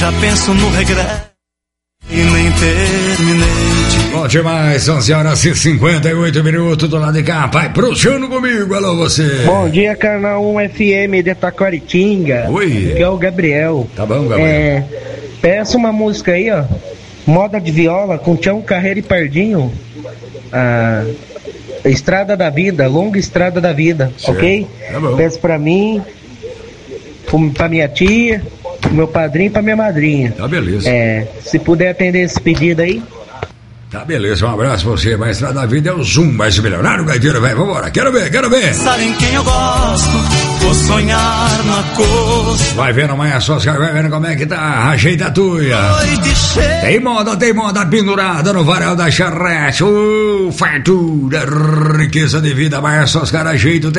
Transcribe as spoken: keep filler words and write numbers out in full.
Já penso no regresso e nem terminei. Bom demais, onze horas e cinquenta e oito minutos do lado de cá. Pai, puxando comigo, alô você. Bom dia, canal um F M de Taquaritinga. Oi. Que é o Gabriel. Tá bom, Gabriel. É, peça uma música aí, ó. Moda de viola com Tião Carreiro e Pardinho. Ah, Estrada da Vida, Longa Estrada da Vida, certo. Ok? Tá bom. Peço pra mim, pra minha tia, pro meu padrinho e pra minha madrinha. Tá beleza. É, se puder atender esse pedido aí. Tá beleza, um abraço pra você. Mas Estrada da Vida é o Zoom, mais milionário, gaiteiro, velho. Vambora, quero ver, quero ver. Sabem quem eu gosto, vou sonhar na costa. Vai vendo amanhã só, vai vendo como é que tá, ajeita a tuia. Tem moda, tem moda pendurada no varal da charrete. Uh, fartura, riqueza de vida, amanhã só os caras ajeita o